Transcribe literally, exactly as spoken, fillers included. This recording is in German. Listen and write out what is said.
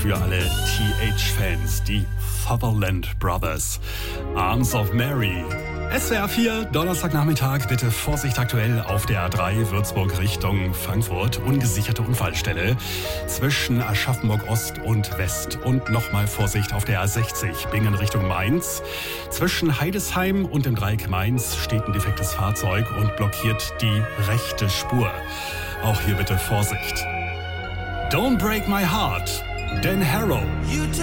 für alle T H-Fans, die Fatherland Brothers. Arms of Mary. S W R vier, Donnerstagnachmittag, bitte Vorsicht aktuell auf der A drei Würzburg Richtung Frankfurt. Ungesicherte Unfallstelle zwischen Aschaffenburg Ost und West. Und nochmal Vorsicht auf der A sechzig, Bingen Richtung Mainz. Zwischen Heidesheim und dem Dreieck Mainz steht ein defektes Fahrzeug und blockiert die rechte Spur. Auch hier bitte Vorsicht. Don't Break My Heart, Dan Harrow.